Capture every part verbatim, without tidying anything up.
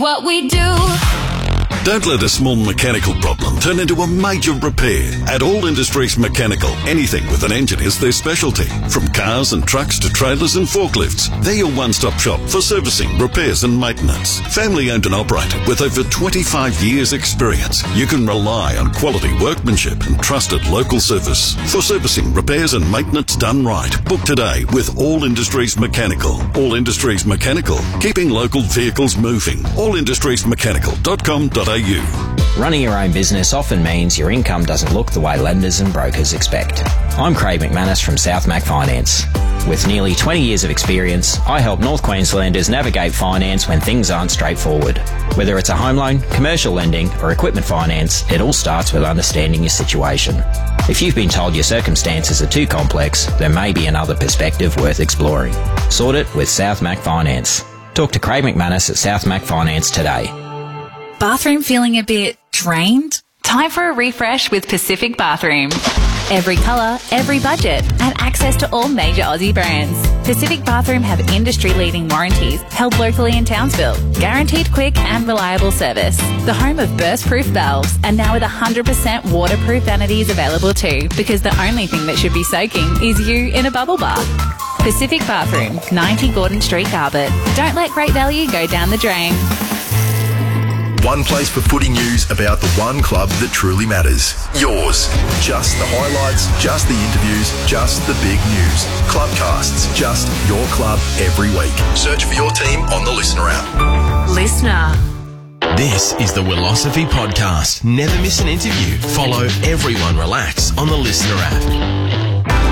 What we do. Don't let a small mechanical problem turn into a major repair. At All Industries Mechanical, anything with an engine is their specialty. From cars and trucks to trailers and forklifts, they're your one-stop shop for servicing, repairs and maintenance. Family owned and operated with over twenty-five years experience, you can rely on quality workmanship and trusted local service. For servicing, repairs and maintenance done right, book today with All Industries Mechanical. All Industries Mechanical, keeping local vehicles moving. all industries mechanical dot com dot a u. Running your own business often means your income doesn't look the way lenders and brokers expect. I'm Craig McManus from South Mac Finance. With nearly twenty years of experience, I help North Queenslanders navigate finance when things aren't straightforward. Whether it's a home loan, commercial lending or equipment finance, it all starts with understanding your situation. If you've been told your circumstances are too complex, there may be another perspective worth exploring. Sort it with South Mac Finance. Talk to Craig McManus at South Mac Finance today. Bathroom feeling a bit drained? Time for a refresh with Pacific Bathroom. Every colour, every budget, and access to all major Aussie brands. Pacific Bathroom have industry-leading warranties held locally in Townsville. Guaranteed quick and reliable service. The home of burst-proof valves, and now with one hundred percent waterproof vanities available too, because the only thing that should be soaking is you in a bubble bath. Pacific Bathroom, ninety Gordon Street, Garbett. Don't let great value go down the drain. One place for footy news about the one club that truly matters. Yours. Just the highlights, just the interviews, just the big news. Clubcasts, just your club every week. Search for your team on the Listener app. Listener. This is the Willosophy Podcast. Never miss an interview. Follow Everyone Relax on the Listener app.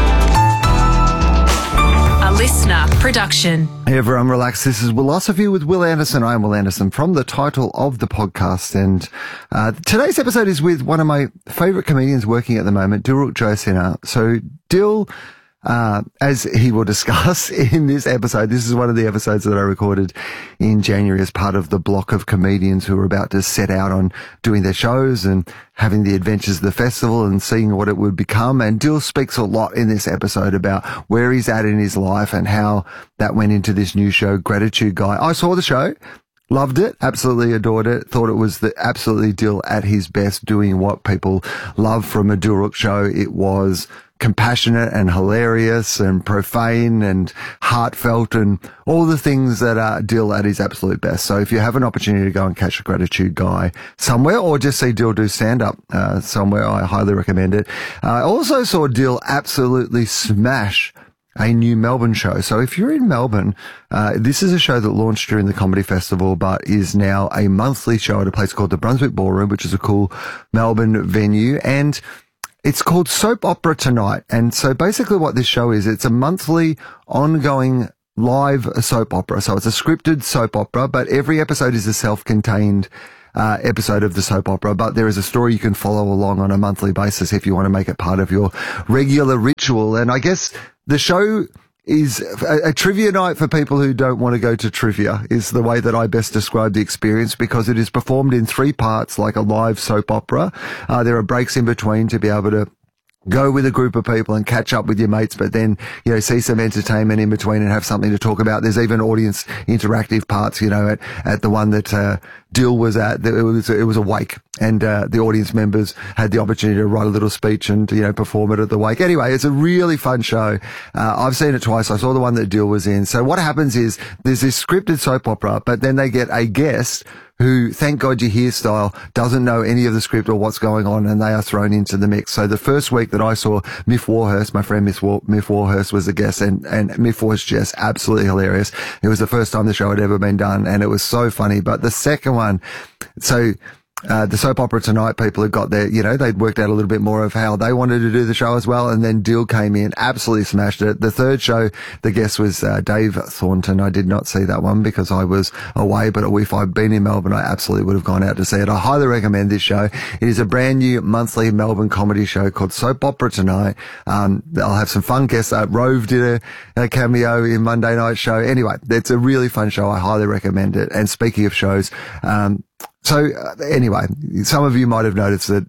A Listener production. Hey everyone, relax. This is Willosophy with Will Anderson. I'm Will Anderson from the title of the podcast. And uh, today's episode is with one of my favourite comedians working at the moment, Dilruk Jayasinha. So Dil, uh, as he will discuss in this episode, this is one of the episodes that I recorded in January as part of the block of comedians who are about to set out on doing their shows and having the adventures of the festival and seeing what it would become. And Dil speaks a lot in this episode about where he's at in his life and how that went into this new show, Gratitude Guy. I saw the show, loved it, absolutely adored it, thought it was the absolutely Dil at his best, doing what people love from a Dilruk show. It was compassionate and hilarious and profane and heartfelt and all the things that are Dil at his absolute best. So if you have an opportunity to go and catch a Gratitude Guy somewhere or just see Dil do stand-up uh, somewhere, I highly recommend it. Uh, I also saw Dil absolutely smash a new Melbourne show. So if you're in Melbourne, uh, this is a show that launched during the Comedy Festival, but is now a monthly show at a place called the Brunswick Ballroom, which is a cool Melbourne venue. And it's called Soap Opera Tonight. And so basically what this show is, it's a monthly ongoing live soap opera. So it's a scripted soap opera, but every episode is a self-contained uh, episode of the soap opera. But there is a story you can follow along on a monthly basis if you want to make it part of your regular ritual. And I guess the show is a, a trivia night for people who don't want to go to trivia, is the way that I best describe the experience, because it is performed in three parts like a live soap opera. Uh, there are breaks in between to be able to go with a group of people and catch up with your mates, but then, you know, see some entertainment in between and have something to talk about. There's even audience interactive parts, you know, at, at the one that, uh, Dil was at. It was, it was a wake, and, uh, the audience members had the opportunity to write a little speech and, you know, perform it at the wake. Anyway, it's a really fun show. Uh, I've seen it twice. I saw the one that Dil was in. So what happens is there's this scripted soap opera, but then they get a guest who, thank God you're here style, doesn't know any of the script or what's going on, and they are thrown into the mix. So the first week that I saw, Miff Warhurst, my friend Miff, War- Miff Warhurst was the guest, and, and Miff was just absolutely hilarious. It was the first time the show had ever been done, and it was so funny. But the second one, so Uh, the Soap Opera Tonight people had got their, you know, they'd worked out a little bit more of how they wanted to do the show as well. And then Dil came in, absolutely smashed it. The third show, the guest was uh, Dave Thornton. I did not see that one because I was away, but if I'd been in Melbourne, I absolutely would have gone out to see it. I highly recommend this show. It is a brand new monthly Melbourne comedy show called Soap Opera Tonight. Um, I'll have some fun guests. Uh, Rove did a, a cameo in Monday night show. Anyway, it's a really fun show. I highly recommend it. And speaking of shows, um, So uh, anyway, some of you might have noticed that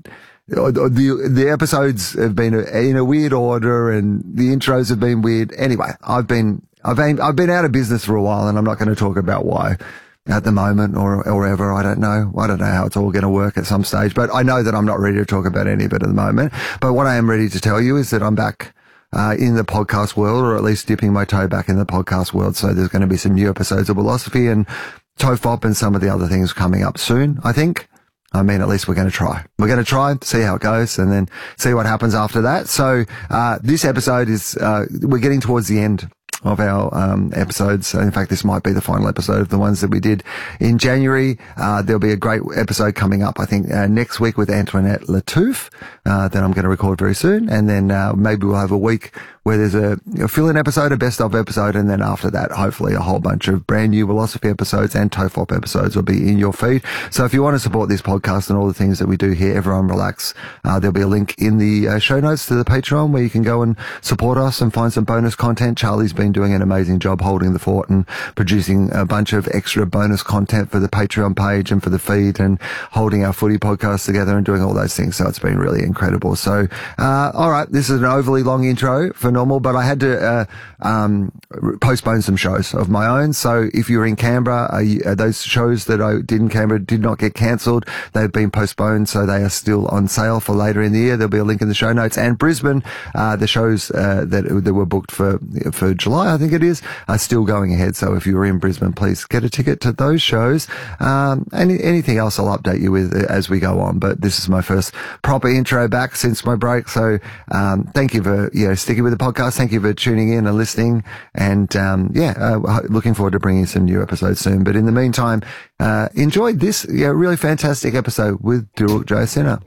the the episodes have been in a weird order and the intros have been weird. Anyway, I've been I've been I've been out of business for a while, and I'm not going to talk about why. at the moment or, or ever. I don't know. I don't know how it's all going to work at some stage, but I know that I'm not ready to talk about any of it at the moment. But what I am ready to tell you is that I'm back Uh, in the podcast world, or at least dipping my toe back in the podcast world. So there's going to be some new episodes of Philosophy and Tofop and some of the other things coming up soon, I think. I mean, at least we're going to try. We're going to try, see how it goes, and then see what happens after that. So, uh, this episode is, uh, we're getting towards the end of our um episodes. In fact, this might be the final episode of the ones that we did in January. Uh there'll be a great episode coming up, I think, uh, next week with Antoinette Lattouf, uh, that I'm going to record very soon. And then uh, maybe we'll have a week where there's a, a fill-in episode, a best-of episode, and then after that, hopefully a whole bunch of brand new Philosophy episodes and Tofop episodes will be in your feed. So if you want to support this podcast and all the things that we do here, everyone relax. Uh, there'll be a link in the uh, show notes to the Patreon where you can go and support us and find some bonus content. Charlie's been doing an amazing job holding the fort and producing a bunch of extra bonus content for the Patreon page and for the feed and holding our footy podcast together and doing all those things. So it's been really incredible. So, uh, all right, this is an overly long intro for normal, but I had to, uh, um, postpone some shows of my own. So if you're in Canberra, are you, are those shows that I did in Canberra did not get cancelled. They've been postponed. So they are still on sale for later in the year. There'll be a link in the show notes. And Brisbane, uh, the shows, uh, that, that were booked for, for July, I think it is, are still going ahead. So if you're in Brisbane, please get a ticket to those shows. Um, any, anything else I'll update you with as we go on. But this is my first proper intro back since my break. So, um, thank you for, you know, sticking with the podcast. Thank you for tuning in and listening. And, um, yeah, uh, looking forward to bringing some new episodes soon. But in the meantime, uh, enjoyed this, yeah, really fantastic episode with Dilruk Jayasinha.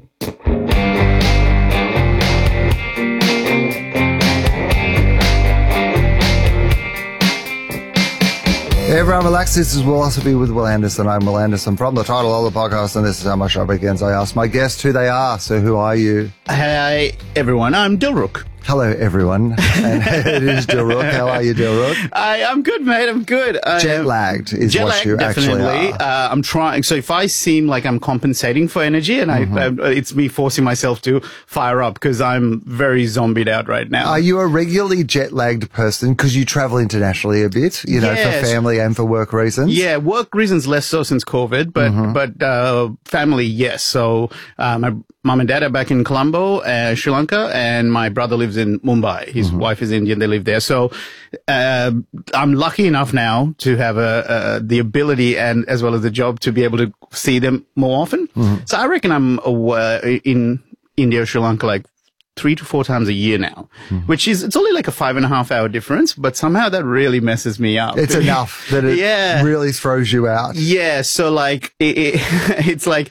Hey everyone, relax. This is Philosophy with Will Anderson. I'm Will Anderson from the title of the podcast, and this is how my show begins. I ask my guest who they are. So who are you? Hey everyone, I'm Dilruk. Hello everyone, and it is Dilruk. How are you, Dilruk? I, I'm good, mate. I'm good. I Jet lagged is jet what lagged, you definitely. actually are. Uh, I'm trying. So if I seem like I'm compensating for energy, and mm-hmm. I, uh, it's me forcing myself to fire up because I'm very zombied out right now. Are you a regularly jet lagged person because you travel internationally a bit, you know, yes. for family and for work reasons? Yeah, work reasons less so since COVID, but mm-hmm. but uh, family, yes. So uh, my mom and dad are back in Colombo, uh, Sri Lanka, and my brother lives in Mumbai. His mm-hmm. wife is Indian. They live there. So, uh, I'm lucky enough now to have a, uh, the ability and as well as the job to be able to see them more often. Mm-hmm. So I reckon I'm uh, in India, Sri Lanka, like three to four times a year now, mm-hmm. which is, it's only like a five and a half hour difference, but somehow that really messes me up. It's enough that it yeah. really throws you out. Yeah. So like, it, it, it's like,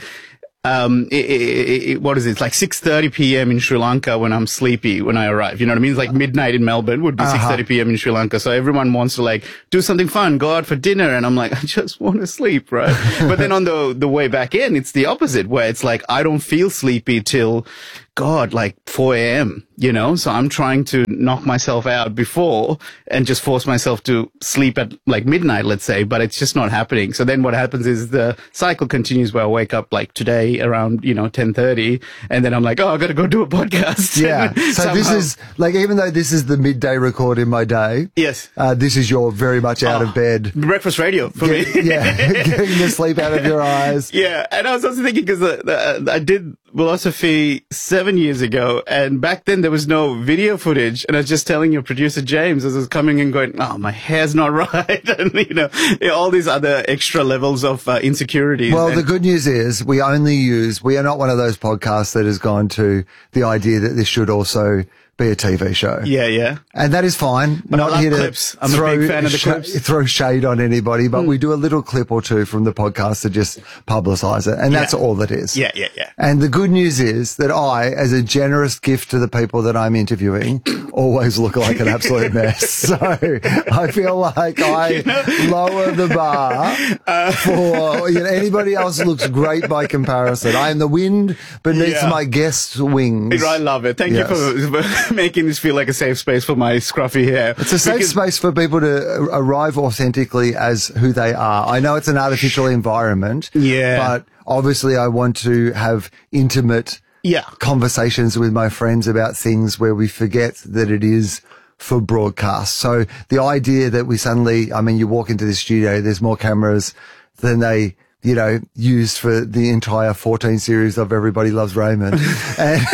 Um, it, it, it, what is it? It's like six thirty p.m. in Sri Lanka when I'm sleepy when I arrive. You know what I mean? It's like midnight in Melbourne would be uh-huh. six thirty p.m. in Sri Lanka. So everyone wants to like do something fun, go out for dinner. And I'm like, I just want to sleep, right? But then on the, the way back in, it's the opposite where it's like, I don't feel sleepy till God, like four a.m., you know? So I'm trying to knock myself out before and just force myself to sleep at like midnight, let's say, but it's just not happening. So then what happens is the cycle continues where I wake up like today around, you know, ten thirty, and then I'm like, oh, I got to go do a podcast. Yeah. So this is like, even though this is the midday record in my day. Yes. Uh, this is your very much out oh, of bed. Breakfast radio for Get, me. Yeah. Getting the sleep out of your eyes. Yeah. And I was also thinking because uh, uh, I did Philosophy seven years ago, and back then there was no video footage, and I was just telling your producer James as I was coming in going, oh, my hair's not right, and you know, all these other extra levels of uh, insecurities. Well, and the good news is we only use, we are not one of those podcasts that has gone to the idea that this should also be a T V show. Yeah, yeah. And that is fine. But not I love here to clips. I'm throw, a big fan of the sh- clips. throw shade on anybody, but mm. we do a little clip or two from the podcast to just publicise it. And that's yeah. all that is. Yeah, yeah, yeah. And the good news is that I, as a generous gift to the people that I'm interviewing, always look like an absolute mess. So I feel like I you know? lower the bar uh, for you know, anybody else looks great by comparison. I am the wind beneath yeah. my guest's wings. I love it. Thank yes. you for, for making this feel like a safe space for my scruffy hair. It's a safe because space for people to arrive authentically as who they are. I know it's an artificial environment. Yeah. But obviously I want to have intimate yeah. conversations with my friends about things where we forget that it is for broadcast. So the idea that we suddenly, I mean, you walk into the studio, there's more cameras than they, you know, used for the entire fourteen series of Everybody Loves Raymond. And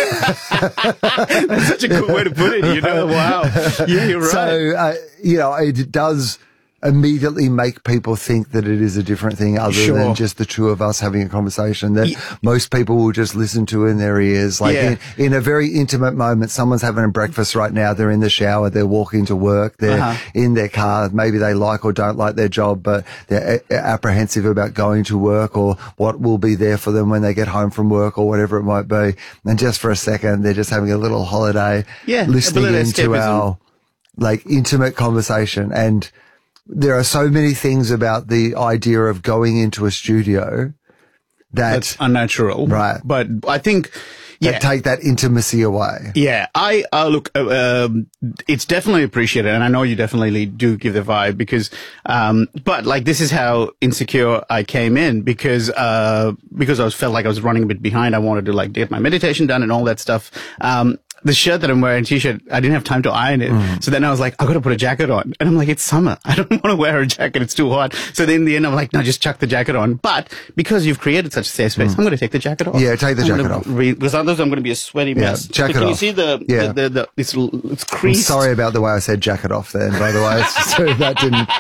that's such a good way to put it, you know. Wow. Yeah, you're right. So, uh, you know, it does immediately make people think that it is a different thing other Sure. than just the two of us having a conversation that Yeah. most people will just listen to in their ears. Like Yeah. in, in a very intimate moment, someone's having a breakfast right now. They're in the shower. They're walking to work. They're Uh-huh. in their car. Maybe they like or don't like their job, but they're a- apprehensive about going to work or what will be there for them when they get home from work or whatever it might be. And just for a second, they're just having a little holiday, Yeah, a listening little into escapism. our like intimate conversation. And there are so many things about the idea of going into a studio that, That's unnatural. Right. But I think, that yeah. take that intimacy away. Yeah, I uh, look. Uh, um, it's definitely appreciated, and I know you definitely do give the vibe because. Um, but like, this is how insecure I came in because uh, because I was felt like I was running a bit behind. I wanted to like get my meditation done and all that stuff. Um, the shirt that I'm wearing, t-shirt, I didn't have time to iron it. Mm. So then I was like, I got to put a jacket on, and I'm like, it's summer. I don't want to wear a jacket. It's too hot. So then in the end, I'm like, no, just chuck the jacket on. But because you've created such a safe space, I'm going to take the jacket off. Mm. Yeah, take the I'm jacket gonna off. Re- because otherwise I'm going to be a sweaty Yeah, mess. jacket so can off. you see the, Yeah. the, the, the it's, it's I'm creased? sorry about the way I said jacket off then, by the way. It's so that didn't,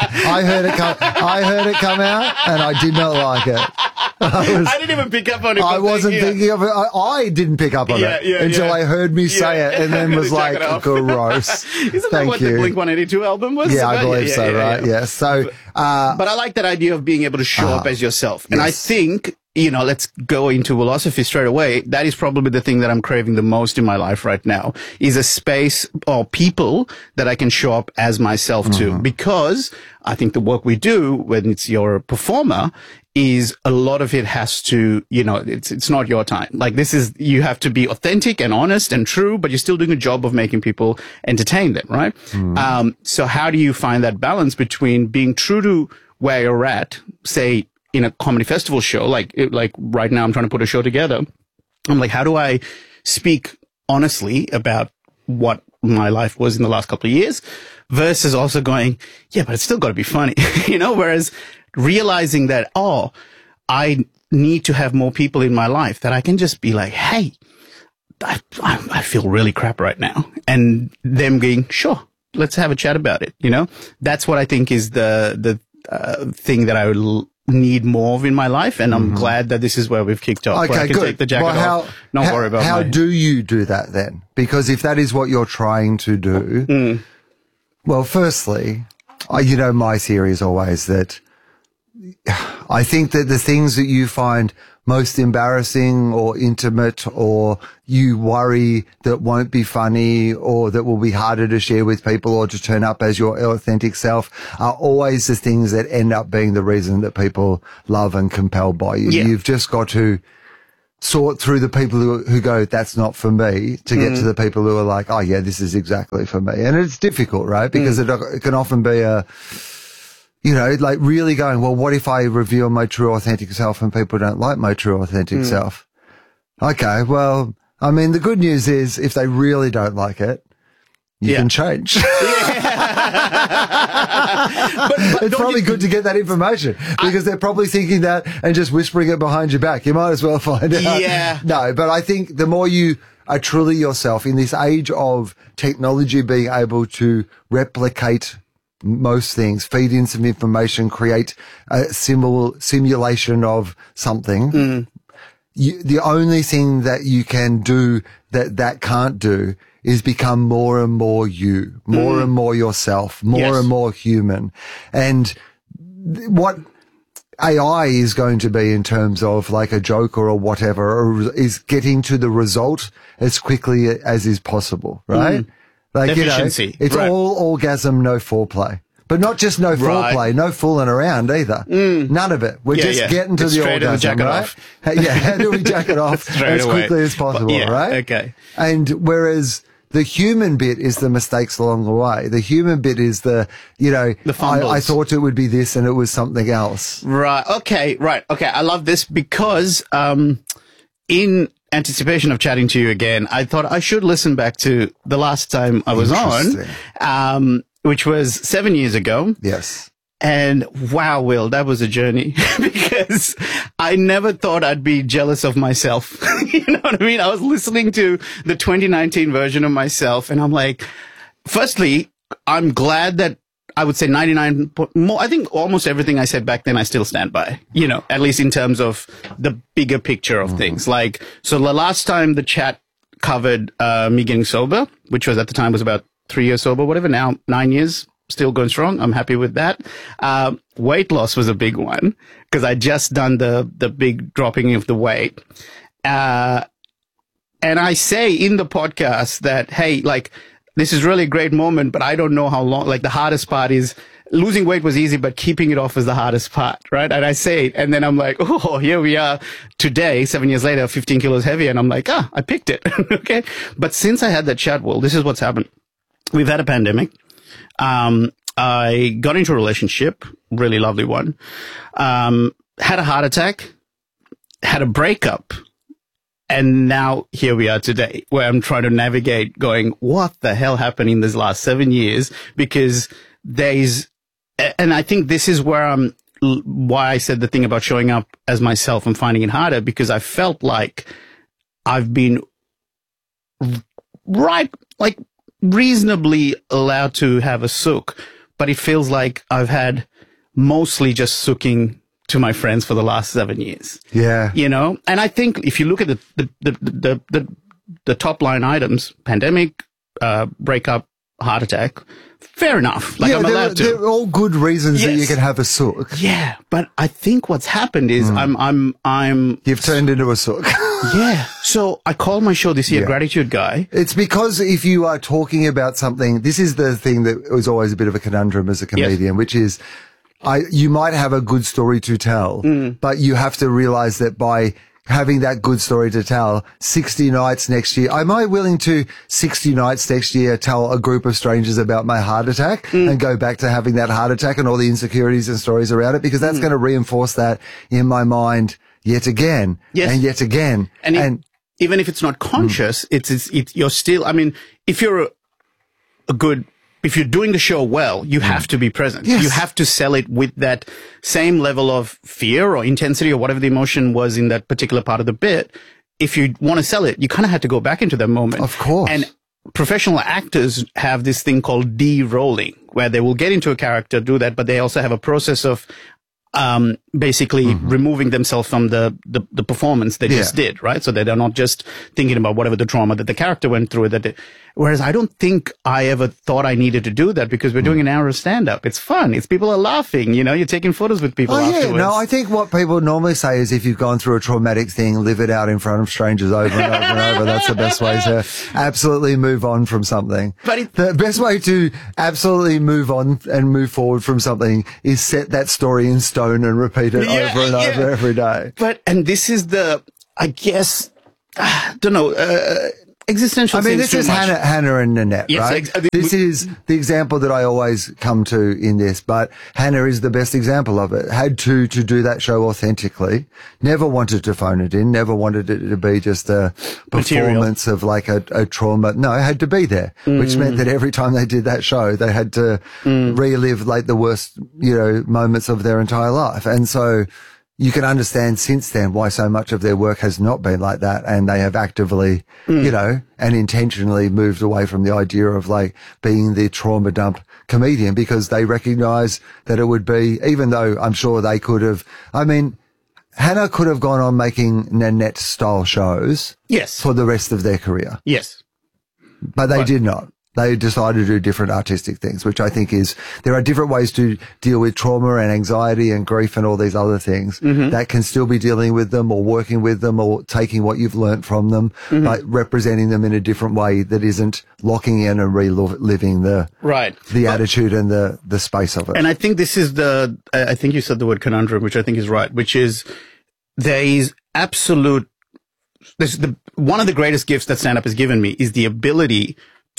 I heard it come, I heard it come out and I did not like it. I, was, I didn't even pick up on it. I but wasn't yeah. thinking of it. I, I didn't pick up on Yeah, it yeah, until yeah. I heard me say Yeah. it and then was like, Jacket off. gross. Isn't that Thank what you. the Blink one eighty-two album was? Yeah, I about? believe so, right? Yeah. So, uh, But I like that idea of being able to show up as yourself. And I yes. think, you know, let's go into philosophy straight away. That is probably the thing that I'm craving the most in my life right now is a space or people that I can show up as myself Mm-hmm. to. Because I think the work we do when it's you're a performer is a lot of it has to, you know, it's, it's not your time. Like this is, you have to be authentic and honest and true, but you're still doing a job of making people entertain them, right? Um, so how do you find that balance between being true to where you're at, say in a comedy festival show, like, like right now I'm trying to put a show together. I'm like, how do I speak honestly about what my life was in the last couple of years versus also going, yeah, but it's still got to be funny, you know, whereas realizing that, oh, I need to have more people in my life that I can just be like, hey, I, I, I feel really crap right now. And them going, sure, let's have a chat about it. You know, that's what I think is the, the uh, thing that I would l- need more of in my life. And I'm glad that this is where we've kicked off. where I okay, can good. take the jacket well, how, off. Not how, worry about how my... do you do that then? Because if that is what you're trying to do, Mm. well, firstly, I, you know, my theory is always that I think that the things that you find most embarrassing or intimate or you worry that won't be funny or that will be harder to share with people or to turn up as your authentic self are always the things that end up being the reason that people love and compelled by you. Yeah. You've just got to sort through the people who, who go, that's not for me, to get to the people who are like, oh yeah, this is exactly for me. And it's difficult, right? Because it, it can often be a, you know, like really going, well, what if I reveal my true authentic self and people don't like my true authentic self? Okay, well, I mean, the good news is if they really don't like it, you Yeah. can change. but, but It's don't probably you- good to get that information because they're probably thinking that and just whispering it behind your back. You might as well find out. Yeah. No, but I think the more you are truly yourself in this age of technology being able to replicate most things, feed in some information, create a simul- simulation of something. Mm. You, the only thing that you can do that that can't do is become more and more you, more and more yourself, more Yes. and more human. And th- what A I is going to be in terms of like a joke or a whatever or is getting to the result as quickly as is possible, right? Like, Efficiency, you know, it's right. all orgasm, no foreplay. But not just no Right. foreplay, no fooling around either. None of it. We're Yeah, just yeah. getting to It's the straight to the orgasm, jacket right? off. Yeah, how do we jack it off Straight as away. quickly as possible, But yeah, right? okay. And whereas the human bit is the mistakes along the way. The human bit is the, you know, The I, fumbles. I thought it would be this and it was something else. Right. Okay. Right. Okay. I love this because, um, in anticipation of chatting to you again, I thought I should listen back to the last time I was on, Interesting. um, which was seven years ago. Yes. And wow, Will, that was a journey because I never thought I'd be jealous of myself. You know what I mean? I was listening to the twenty nineteen version of myself and I'm like, firstly, I'm glad that I would say ninety-nine more. I think almost everything I said back then, I still stand by, you know, at least in terms of the bigger picture of mm-hmm. things. Like, so the last time the chat covered, uh, me getting sober, which was at the time was about three years sober, whatever. Now nine years. Still going strong. I'm happy with that. Um, weight loss was a big one because I just done the, the big dropping of the weight. Uh, and I say in the podcast that, hey, like, this is really a great moment, but I don't know how long, like the hardest part is losing weight was easy, but keeping it off is the hardest part, right? And I say it and then I'm like, oh, here we are today, seven years later, fifteen kilos heavier. And I'm like, ah, I picked it. Okay. But since I had that chat, well, this is what's happened. We've had a pandemic. Um, I got into a relationship, really lovely one, um, had a heart attack, had a breakup, and now here we are today where I'm trying to navigate going, what the hell happened in these last seven years? Because there's, and I think this is where I'm, why I said the thing about showing up as myself and finding it harder, because I felt like I've been right, like, reasonably allowed to have a sook, but it feels like I've had mostly just sooking to my friends for the last seven years. Yeah. You know? And I think if you look at the, the, the, the, the, the top line items, pandemic, uh, breakup, heart attack, fair enough. Like, yeah, I'm they're, allowed to. They're all good reasons yes. that you can have a sook. Yeah. But I think what's happened is mm. I'm, I'm, I'm. You've turned into a sook. Yeah. So I called my show this year, yeah. Gratitude Guy. It's because if you are talking about something, this is the thing that was always a bit of a conundrum as a comedian, yes. which is, I, you might have a good story to tell, mm. but you have to realize that by having that good story to tell, sixty nights next year, am I willing to sixty nights next year tell a group of strangers about my heart attack mm. and go back to having that heart attack and all the insecurities and stories around it? Because that's mm. going to reinforce that in my mind yet again yes. and yet again. And, and it, even if it's not conscious, mm. it's, it's, it, you're still, I mean, if you're a, a good, if you're doing the show well, you mm. have to be present. Yes. You have to sell it with that same level of fear or intensity or whatever the emotion was in that particular part of the bit. If you want to sell it, you kind of had to go back into that moment. Of course. And professional actors have this thing called de-rolling, where they will get into a character, do that, but they also have a process of um basically mm-hmm. removing themselves from the, the the performance they yeah. just did, right? So that they're not just thinking about whatever the trauma that the character went through. That they, whereas I don't think I ever thought I needed to do that because we're mm. doing an hour of stand-up. It's fun. It's people are laughing. You know, you're taking photos with people oh, afterwards. Yeah, no, I think what people normally say is if you've gone through a traumatic thing, live it out in front of strangers over and over and over. That's the best way to absolutely move on from something. But it, the best way to absolutely move on and move forward from something is set that story in stone and repeat it yeah, over and yeah. over every day. But, and this is the, I guess, I don't know, uh, existential. I mean, this is Hannah, Hannah and Nanette, yes, right? Ex- I mean, this we, is the example that I always come to in this, but Hannah is the best example of it. Had to, to do that show authentically. Never wanted to phone it in. Never wanted it to be just a performance Material. of like a, a trauma. No, it had to be there, mm. which meant that every time they did that show, they had to mm. relive like the worst, you know, moments of their entire life. And so, you can understand since then why so much of their work has not been like that, and they have actively, mm. you know, and intentionally moved away from the idea of like being the trauma dump comedian, because they recognize that it would be, even though I'm sure they could have, I mean, Hannah could have gone on making Nanette style shows. Yes. For the rest of their career. Yes. But they but, do not. They decided to do different artistic things, which I think is, there are different ways to deal with trauma and anxiety and grief and all these other things mm-hmm. that can still be dealing with them or working with them or taking what you've learnt from them, mm-hmm. but representing them in a different way that isn't locking in and reliving the, right. the but, attitude and the, the space of it. And I think this is the, I think you said the word conundrum, which I think is right, which is there is absolute, this the, one of the greatest gifts that stand-up has given me is the ability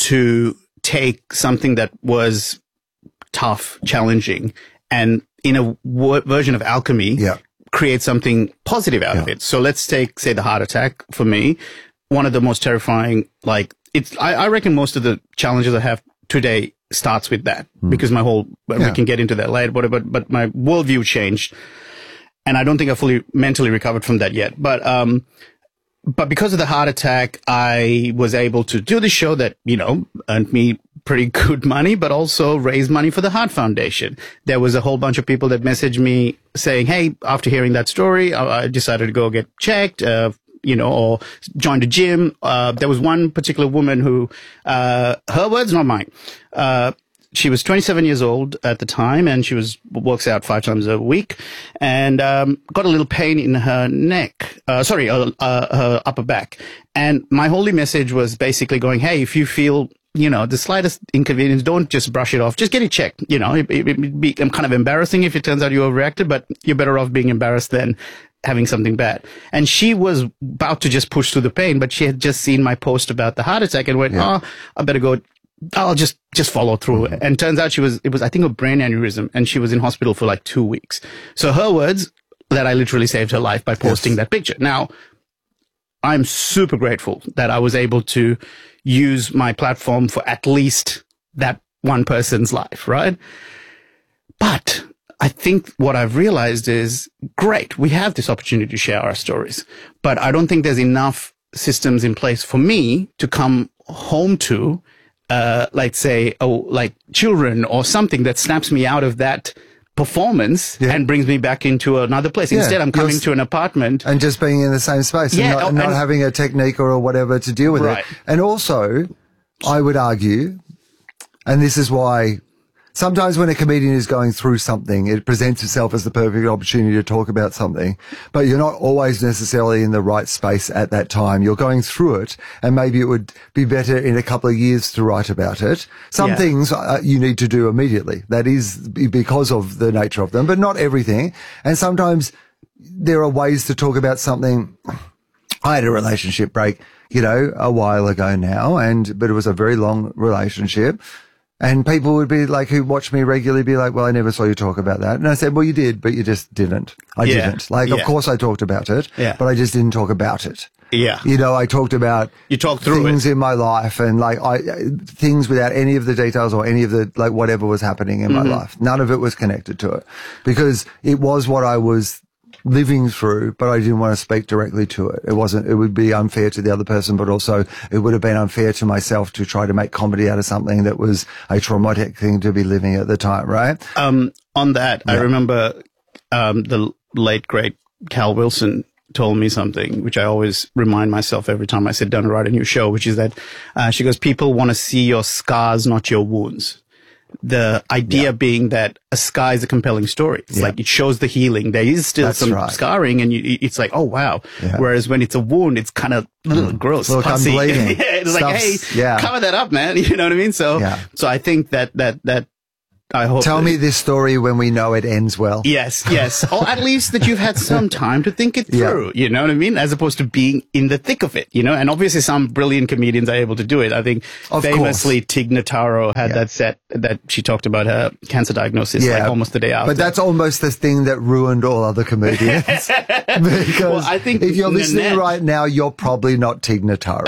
to take something that was tough, challenging, and in a w- version of alchemy, yeah. create something positive out yeah. of it. So let's take, say, the heart attack for me. One of the most terrifying, like, it's, I, I reckon most of the challenges I have today starts with that because my whole, well, Yeah. we can get into that later, but, but, but my worldview changed. And I don't think I fully mentally recovered from that yet. But, um, but because of the heart attack, I was able to do the show that, you know, earned me pretty good money, but also raise money for the Heart Foundation. There was a whole bunch of people that messaged me saying, hey, after hearing that story, I, I decided to go get checked, uh, you know, or join the gym. Uh, there was one particular woman who, uh, her words, not mine, uh, she was twenty-seven years old at the time, and she was works out five times a week, and um, got a little pain in her neck. Uh, sorry, uh, uh, her upper back. And my holy message was basically going, "Hey, if you feel, you know, the slightest inconvenience, don't just brush it off. Just get it checked. You know, it, it, it'd be kind of embarrassing if it turns out you overreacted, but you're better off being embarrassed than having something bad." And she was about to just push through the pain, but she had just seen my post about the heart attack and went, Yeah. "Oh, I better go." I'll just, just follow through. Mm-hmm. And turns out she was, it was, I think, a brain aneurysm, and she was in hospital for like two weeks. So her words that I literally saved her life by posting Yes. that picture. Now, I'm super grateful that I was able to use my platform for at least that one person's life, right? But I think what I've realized is, great, we have this opportunity to share our stories, but I don't think there's enough systems in place for me to come home to, uh, like say, oh, like children or something that snaps me out of that performance Yeah. and brings me back into another place. Yeah. Instead, I'm coming You're- to an apartment. And just being in the same space Yeah, and not, oh, and not and- having a technique or whatever to deal with Right. it. And also, I would argue, and this is why sometimes when a comedian is going through something, it presents itself as the perfect opportunity to talk about something, but you're not always necessarily in the right space at that time. You're going through it, and maybe it would be better in a couple of years to write about it. Some Yeah. things uh, you need to do immediately. That is b- because of the nature of them, but not everything. And sometimes there are ways to talk about something. I had a relationship break, you know, a while ago now, and, but it was a very long relationship. And people would be like, who watch me regularly, be like, well, I never saw you talk about that. And I said, well, you did, but you just didn't. I Yeah. didn't. Like, of Yeah. course I talked about it, Yeah. but I just didn't talk about it. Yeah. You know, I talked about You talked through things it. in my life and like I, things without any of the details or any of the, like whatever was happening in Mm-hmm. my life. None of it was connected to it because it was what I was living through, but I didn't want to speak directly to it. It wasn't, it would be unfair to the other person, but also it would have been unfair to myself to try to make comedy out of something that was a traumatic thing to be living at the time, right? Um, on that, I remember, um, the late great Cal Wilson told me something, which I always remind myself every time I sit down to write a new show, which is that, uh, she goes, people want to see your scars, not your wounds. The idea being that a scar is a compelling story. It's Yeah. like it shows the healing. There is still That's some right. scarring, and you, it's like, oh wow. Yeah. Whereas when it's a wound, it's kind of mm. gross, Look, I'm pussy. bleeding. Yeah, it's like, hey, Stuff's- yeah. cover that up, man. You know what I mean? So, Yeah. so I think that that that I hope. Tell that- me this story when we know it ends well. Yes, yes. Or at least that you've had some time to think it Yeah. through, you know what I mean? As opposed to being in the thick of it, you know? And obviously some brilliant comedians are able to do it. I think Of famously Tig Notaro had Yeah. that set that she talked about her cancer diagnosis like almost the day after. But that's almost the thing that ruined all other comedians. because Well, I think if you're listening Nanette- right now, you're probably not Tig Notaro.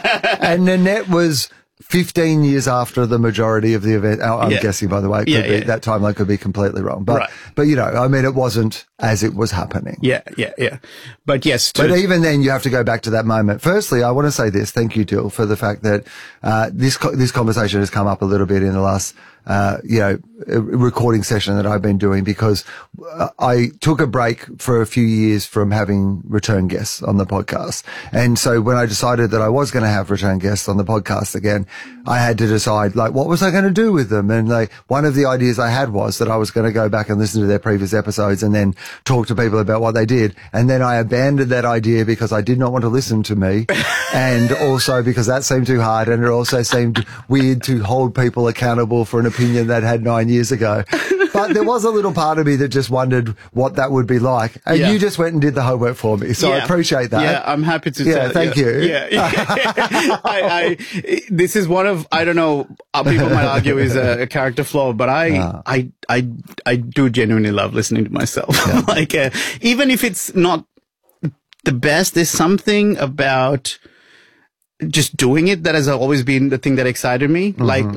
And Nanette was fifteen years after the majority of the event. Oh, I'm Yeah. guessing, by the way, it could Yeah, be, yeah. that timeline could be completely wrong. But, Right. but you know, I mean, it wasn't as it was happening. Yeah, yeah, yeah. But yes, to, But even then, you have to go back to that moment. Firstly, I want to say this. Thank you, Dill, for the fact that uh, this co- this conversation has come up a little bit in the last, uh, you know, uh, recording session that I've been doing because uh, I took a break for a few years from having return guests on the podcast. And so when I decided that I was going to have return guests on the podcast again, I had to decide, like, what was I going to do with them? And like, one of the ideas I had was that I was going to go back and listen to their previous episodes and then talk to people about what they did. And then I abandoned that idea because I did not want to listen to me. And also because that seemed too hard. And it also seemed weird to hold people accountable for an opinion that had nine years ago. But there was a little part of me that just wondered what that would be like. And Yeah. you just went and did the homework for me. So I Yeah. appreciate that. Yeah, I'm happy to. Yeah, tell, thank yeah, you. Yeah, I, I, this is one of I don't know. uh, People might argue is a, a character flaw, but I, Ah. I, I, I do genuinely love listening to myself. like, uh, even if it's not the best, there's something about just doing it that has always been the thing that excited me. Mm-hmm. Like,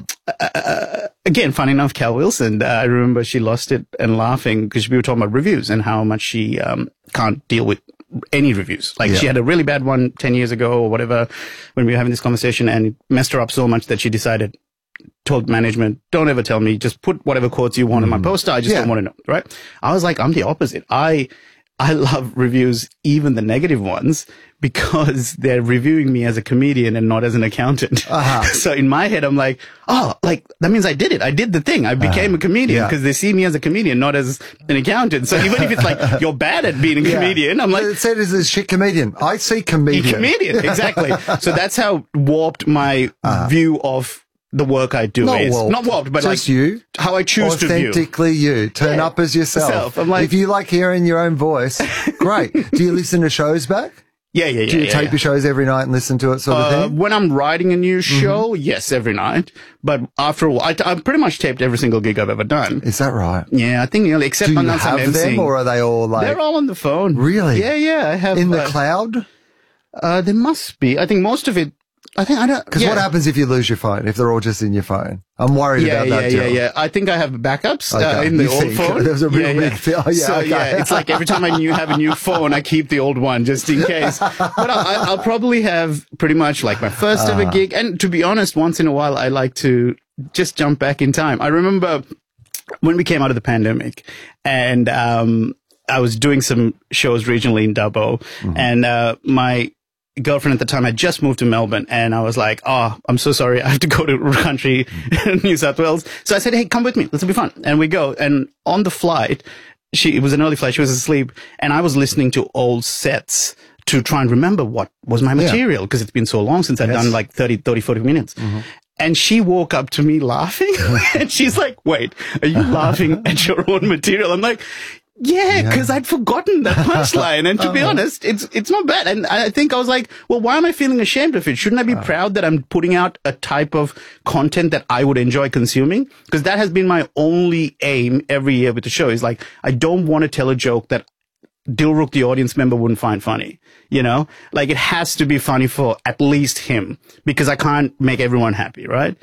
uh, again, funny enough, Cal Wilson, uh, I remember she lost it and laughing because we were talking about reviews and how much she um, can't deal with any reviews. Like, yeah. she had a really bad one ten years ago or whatever when we were having this conversation, and it messed her up so much that she decided, told management, don't ever tell me, just put whatever quotes you want mm. on my poster. I just yeah. don't want to know, right? I was like, I'm the opposite. I, I love reviews, even the negative ones, because they're reviewing me as a comedian and not as an accountant. Uh-huh. So in my head, I'm like, oh, like, that means I did it. I did the thing. I became uh, a comedian because yeah. they see me as a comedian, not as an accountant. So even if it's like, you're bad at being a yeah. comedian, I'm like, it said as a shit comedian. I see comedian. Comedian, exactly. So that's how warped my uh-huh. view of the work I do not is. Warped. Not warped, but just like you. How I choose to view. Authentically you. Turn yeah. up as yourself. Yourself. I'm like, if you like hearing your own voice, great. Do you listen to shows back? Yeah, yeah, yeah. Do you yeah, tape yeah. your shows every night and listen to it sort of uh, thing? When I'm writing a new show, mm-hmm. yes, every night. But after a while, I, t- I've pretty much taped every single gig I've ever done. Is that right? Yeah, I think, you know, except Do you on have some them, or are they all like... They're all on the phone. Really? Yeah, yeah. I have... In the uh, cloud? Uh, there must be. I think most of it... I think I don't... Because yeah. what happens if you lose your phone, if they're all just in your phone? I'm worried yeah, about yeah, that, Yeah, Jill. yeah, yeah. I think I have backups okay. uh, in the you old think? phone. There's a real yeah, big yeah. thing. Oh, yeah, so, okay. yeah, it's like every time I new, have a new phone, I keep the old one just in case. But I, I'll probably have pretty much like my first uh. ever gig. And to be honest, once in a while, I like to just jump back in time. I remember when we came out of the pandemic and um, I was doing some shows regionally in Dubbo, mm-hmm. and uh, my girlfriend at the time had just moved to Melbourne, and I was like, oh, I'm so sorry, I have to go to country, New South Wales. So I said, hey, come with me, this will be fun. And we go, and on the flight, she, it was an early flight, she was asleep, and I was listening to old sets to try and remember what was my material, because yeah. it's been so long since I'd yes. done like thirty, thirty, forty minutes. Mm-hmm. And she woke up to me laughing, and she's like, wait, are you laughing at your own material? I'm like, yeah, because yeah. I'd forgotten that punchline. And to uh-huh. be honest, it's it's not bad. And I think I was like, well, why am I feeling ashamed of it? Shouldn't I be uh-huh. proud that I'm putting out a type of content that I would enjoy consuming? Because that has been my only aim every year with the show, is like, I don't want to tell a joke that Dilruk, the audience member, wouldn't find funny. You know, like, it has to be funny for at least him, because I can't make everyone happy, right?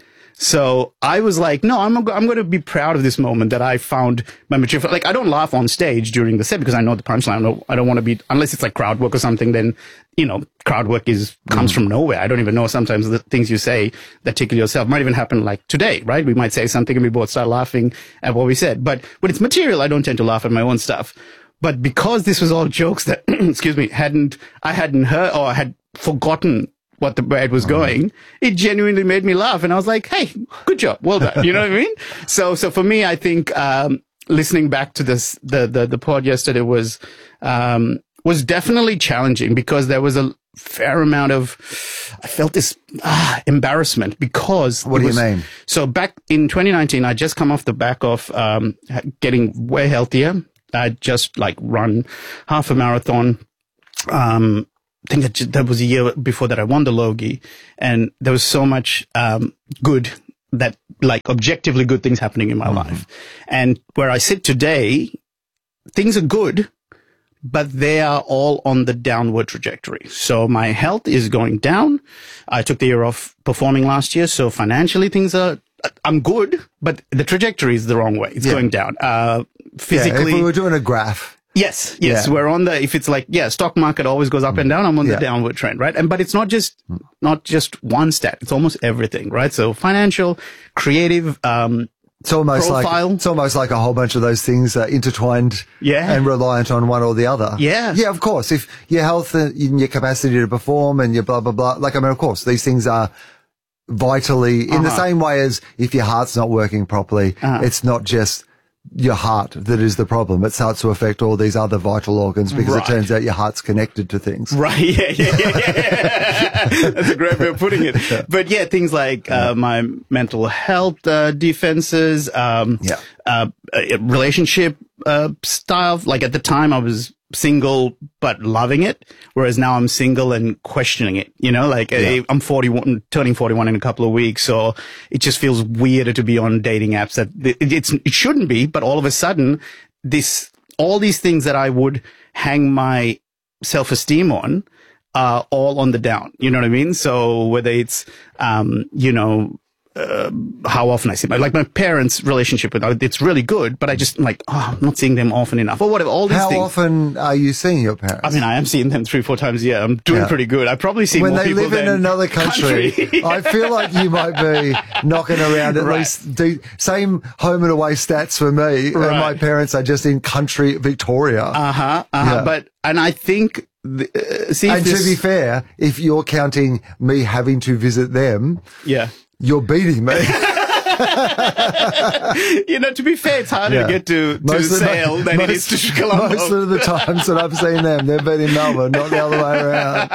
So I was like, no, I'm, I'm going to be proud of this moment that I found my material. Like, I don't laugh on stage during the set because I know the punchline. I don't, I don't want to be, unless it's like crowd work or something, then, you know, crowd work is, comes mm. from nowhere. I don't even know sometimes the things you say that tickle yourself might even happen like today, right? We might say something and we both start laughing at what we said. But when it's material, I don't tend to laugh at my own stuff. But because this was all jokes that, excuse me, hadn't, I hadn't heard or had forgotten what the where it was going, it genuinely made me laugh. And I was like, hey, good job. Well done. You know what I mean? So, so for me, I think, um, listening back to this, the, the, the pod yesterday was, um, was definitely challenging, because there was a fair amount of, I felt this ah, embarrassment because. What do was, you mean? So back in twenty nineteen, I just come off the back of, um, getting way healthier. I just like run half a marathon. Um, I think that, that was a year before that I won the Logie, and there was so much, um, good that, like, objectively good things happening in my mm-hmm. life. And where I sit today, things are good, but they are all on the downward trajectory. So my health is going down. I took the year off performing last year. So financially things are, I'm good, but the trajectory is the wrong way. It's yeah. going down. Uh, physically. Yeah, if we were doing a graph. Yes, yes. Yeah. We're on the, if it's like, yeah, stock market always goes up and down, I'm on yeah. the downward trend, right? And, but it's not just, not just one stat. It's almost everything, right? So financial, creative, um, it's almost profile. like, it's almost like a whole bunch of those things are intertwined yeah. and reliant on one or the other. Yeah. Yeah, of course. If your health and your capacity to perform and your blah, blah, blah, like, I mean, of course, these things are vitally in uh-huh. the same way as if your heart's not working properly, uh-huh. it's not just your heart that is the problem. It starts to affect all these other vital organs, because right. it turns out your heart's connected to things. Right. Yeah, yeah, yeah, yeah. That's a great way of putting it. But yeah, things like, uh, my mental health, uh, defenses, um, yeah. uh, relationship, uh, style. Like, at the time I was single, but loving it. Whereas now I'm single and questioning it, you know, like yeah. I'm forty-one, turning forty-one in a couple of weeks. So it just feels weirder to be on dating apps that it, it's, it shouldn't be, but all of a sudden this, all these things that I would hang my self-esteem on are all on the down. You know what I mean? So whether it's, um, you know, Uh, how often I see my, like my parents' relationship with them, it's really good, but I just like, oh, I'm not seeing them often enough or whatever. All these How things. often are you seeing your parents? I mean, I am seeing them three, four times a year. I'm doing Yeah. pretty good. I probably see when more they people live in than another country, I feel like you might be knocking around at Right. least de- same home and away stats for me, and Right. my parents are just in country Victoria. Uh huh. Uh-huh. Yeah. But and I think the, uh, see if and this, to be fair, if you're counting me having to visit them, yeah. you're beating me. You know, to be fair, it's harder Yeah. to get to, to Most of the- Sale than it is most- to Colombo. Most of the times that I've seen them, they've been in Melbourne, not the other way around.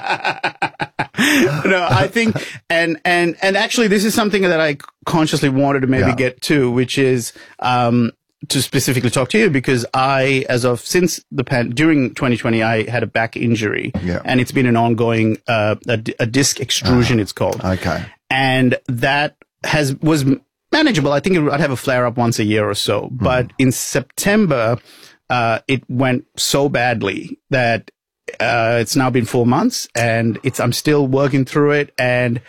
No, I think, and, and, and actually this is something that I consciously wanted to maybe Yeah. get to, which is, um, to specifically talk to you because I, as of since the pan, during twenty twenty, I had a back injury Yeah. and it's been an ongoing, uh, a, d- a disc extrusion, it's called. Okay. And that has, was manageable. I think it, I'd have a flare up once a year or so, but in September, uh, it went so badly that, uh, it's now been four months and it's, I'm still working through it. And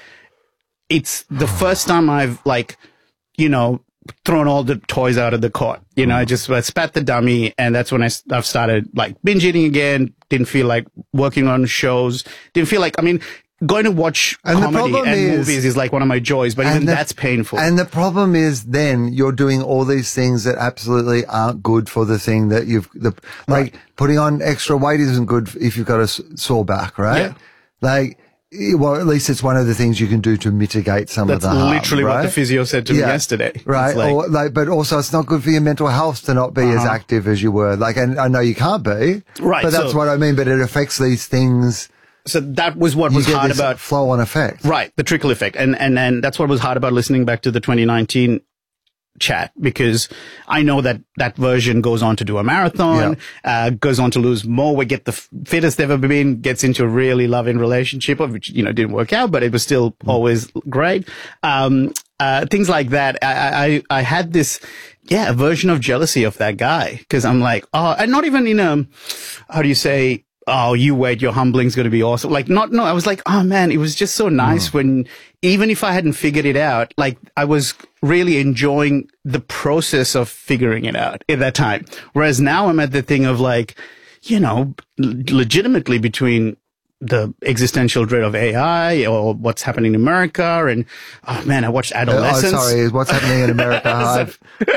it's the first time I've like, you know, thrown all the toys out of the cot. You know, I just I spat the dummy and that's when I, I've started like binge eating again. Didn't feel like working on shows. Didn't feel like, I mean, going to watch And the comedy problem and is- movies is like one of my joys, but even And the- that's painful. And the problem is then you're doing all these things that absolutely aren't good for the thing that you've, the, like putting on extra weight isn't good if you've got a s- sore back, right? Yeah. Like, eh, well, at least it's one of the things you can do to mitigate some That's of the harm, literally right? what the physio said to me yesterday. Right. It's like- or like, but also it's not good for your mental health to not be as Uh-huh. active as you were. Like, and I know you can't be. Right, But that's so- what I mean. But it affects these things. So that was what You was get hard this about flow on effect. Right, the trickle effect. And, and, and that's what was hard about listening back to the twenty nineteen chat, because I know that that version goes on to do a marathon, uh, goes on to lose more weight, get the f- fittest ever been, gets into a really loving relationship, of which, you know, didn't work out, but it was still always great. Um, uh, things like that. I, I, I had this, yeah, a version of jealousy of that guy. Cause I'm like, oh, and not even in a, how do you say, oh, you wait, your humbling's going to be awesome. Like, not, no, I was like, oh man, it was just so nice mm. when, even if I hadn't figured it out, like I was really enjoying the process of figuring it out at that time. Whereas now I'm at the thing of like, you know, legitimately between the existential dread of A I or what's happening in America. And, oh man, I watched Adolescence. Uh, oh, sorry, what's happening in America? I've,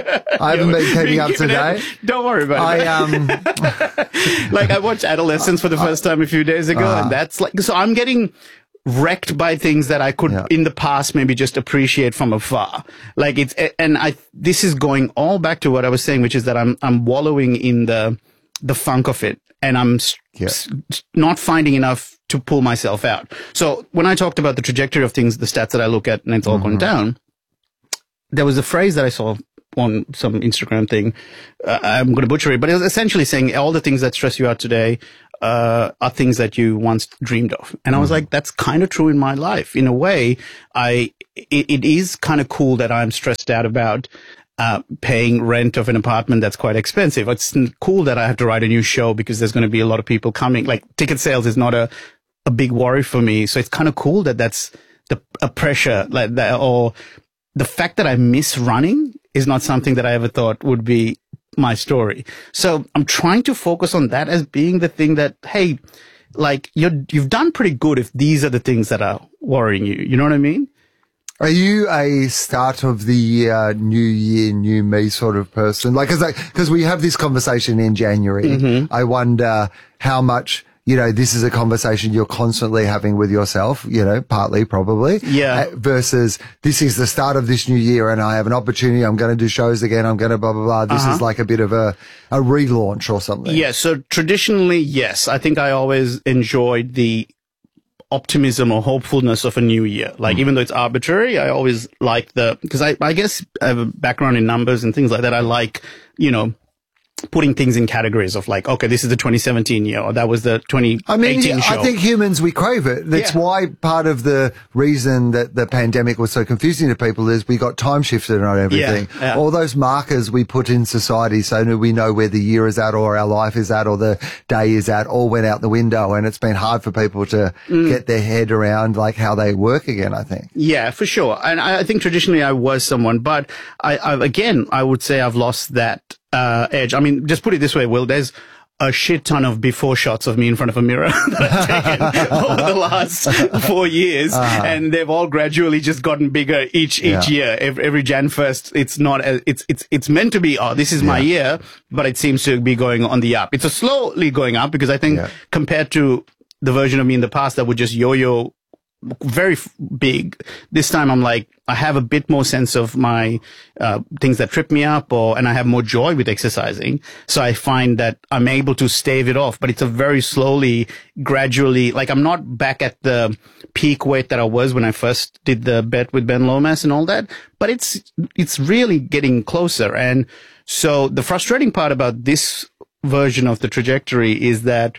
I haven't been keeping up today. Don't worry about I, it. um, like I watched Adolescence for the first time a few days ago, uh, and that's like, so I'm getting wrecked by things that I could yeah. in the past maybe just appreciate from afar. Like it's, and I, this is going all back to what I was saying, which is that I'm, I'm wallowing in the, the funk of it, and I'm yeah. s- not finding enough to pull myself out. So when I talked about the trajectory of things, the stats that I look at, and it's all mm-hmm. gone down, there was a phrase that I saw on some Instagram thing. Uh, I'm going to butcher it, but it was essentially saying all the things that stress you out today uh, are things that you once dreamed of. And I was mm-hmm. like, that's kind of true in my life. In a way, I, it, it is kind of cool that I'm stressed out about uh, paying rent of an apartment that's quite expensive. It's cool that I have to write a new show because there's going to be a lot of people coming. Like ticket sales is not a, a big worry for me. So it's kind of cool that that's the, a pressure like that, or the fact that I miss running is not something that I ever thought would be my story. So I'm trying to focus on that as being the thing that, hey, like you're, you've done pretty good if these are the things that are worrying you. You know what I mean? Are you a start of the year, new year, new me sort of person? Like, cause, like, cause we have this conversation in January. Mm-hmm. I wonder how much, you know, this is a conversation you're constantly having with yourself, you know, partly probably. Yeah. Uh, versus this is the start of this new year and I have an opportunity. I'm going to do shows again. I'm going to blah, blah, blah. This uh-huh. is like a bit of a, a relaunch or something. Yeah. So traditionally, yes, I think I always enjoyed the optimism or hopefulness of a new year. Like, mm. even though it's arbitrary, I always like the, because I, I guess I have a background in numbers and things like that. I like, you know, putting things in categories of like, okay, this is the twenty seventeen year, or that was the twenty eighteen I mean, show. I think humans, we crave it. That's Yeah. why part of the reason that the pandemic was so confusing to people is we got time shifted on everything. Yeah, yeah. All those markers we put in society so that we know where the year is at or our life is at or the day is at all went out the window, and it's been hard for people to Mm. get their head around like how they work again, I think. Yeah, for sure. And I, I think traditionally I was someone, but I, I, again, I would say I've lost that uh, edge. I mean, just put it this way, Will, there's a shit ton of before shots of me in front of a mirror that I've taken over the last four years, uh-huh. and they've all gradually just gotten bigger each each yeah. year. Every, every Jan first, it's not as, it's it's it's meant to be. Oh, this is my yeah. year, but it seems to be going on the up. It's a slowly going up because I think yeah. compared to the version of me in the past that would just yo-yo very f- big. This time I'm like, I have a bit more sense of my, uh, things that trip me up, or, and I have more joy with exercising. So I find that I'm able to stave it off, but it's a very slowly, gradually, like I'm not back at the peak weight that I was when I first did the bet with Ben Lomas and all that, but it's, it's really getting closer. And so the frustrating part about this version of the trajectory is that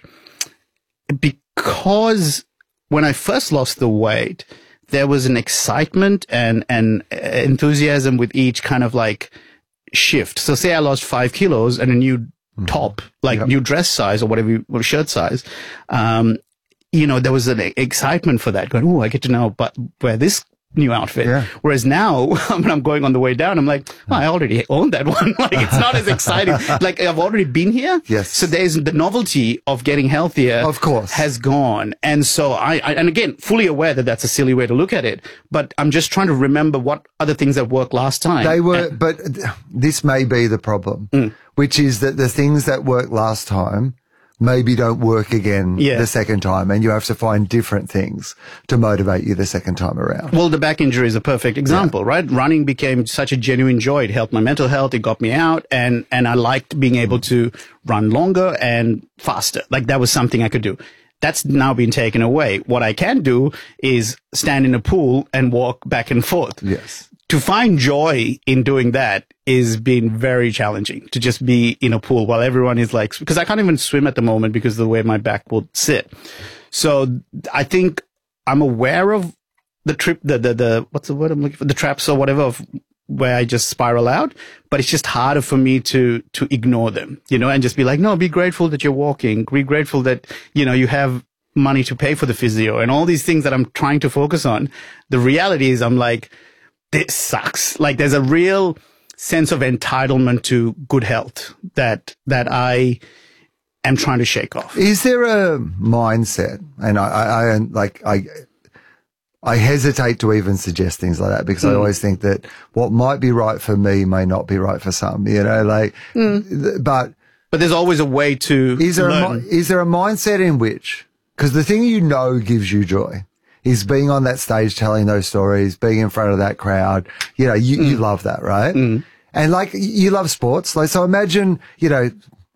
because when I first lost the weight, there was an excitement and, and enthusiasm with each kind of like shift. So say I lost five kilos and a new mm-hmm. top, like yep. new dress size or whatever, you, or shirt size. Um, you know, there was an excitement for that going, oh, I get to know, but wear this new outfit. Yeah. Whereas now, when I'm going on the way down, I'm like, oh, I already own that one. Like, it's not as exciting. Like, I've already been here. Yes. So there's the novelty of getting healthier. Of course. Has gone. And so I, I, and again, fully aware that that's a silly way to look at it, but I'm just trying to remember what other things that worked last time. They were, and, but this may be the problem, mm. which is that the things that worked last time maybe don't work again yeah. the second time, and you have to find different things to motivate you the second time around. Well, the back injury is a perfect example, yeah. right? Running became such a genuine joy. It helped my mental health. It got me out, and, and I liked being able to run longer and faster. Like that was something I could do. That's now been taken away. What I can do is stand in a pool and walk back and forth. Yes. To find joy in doing that is been very challenging, to just be in a pool while everyone is like, because I can't even swim at the moment because of the way my back will sit. So I think I'm aware of the trip, the, the, the, what's the word I'm looking for? The traps or whatever of where I just spiral out, but it's just harder for me to, to ignore them, you know, and just be like, no, be grateful that you're walking, be grateful that, you know, you have money to pay for the physio and all these things that I'm trying to focus on. The reality is I'm like, this sucks. Like there's a real sense of entitlement to good health that, that I am trying to shake off. Is there a mindset? And I, I, I like, I, I hesitate to even suggest things like that because mm. I always think that what might be right for me may not be right for some, you know, like, mm. but, but there's always a way to is there learn. A, is there a mindset in which, because the thing you know gives you joy is being on that stage, telling those stories, being in front of that crowd. You know, you, mm. you love that, right? Mm. And like, you love sports. Like, so imagine, you know,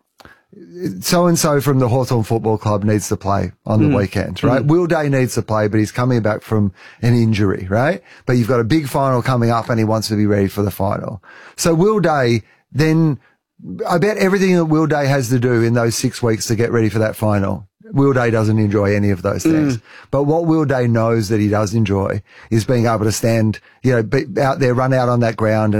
so-and-so from the Hawthorn Football Club needs to play on the mm. weekend, right? Mm. Will Day needs to play, but he's coming back from an injury, right? But you've got a big final coming up and he wants to be ready for the final. So Will Day, then I bet everything that Will Day has to do in those six weeks to get ready for that final, Will Day doesn't enjoy any of those things. Mm. But what Will Day knows that he does enjoy is being able to stand, you know, be out there, run out on that ground and